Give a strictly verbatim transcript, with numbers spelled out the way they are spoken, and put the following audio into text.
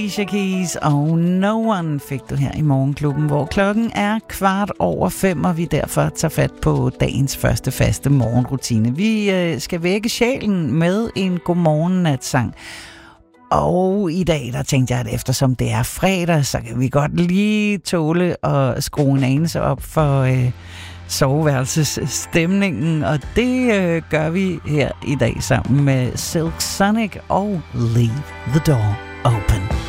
Alicia Keys og No One fik du her i Morgenklubben, hvor klokken er kvart over fem, og vi derfor tager fat på dagens første faste morgenrutine. Vi øh, skal vække sjælen med en godmorgen-natsang. Og i dag, der tænkte jeg, at eftersom det er fredag, så kan vi godt lige tåle at skrue en anelse op for øh, soveværelsesstemningen. Og det øh, gør vi her i dag sammen med Silk Sonic og Leave the Door Open.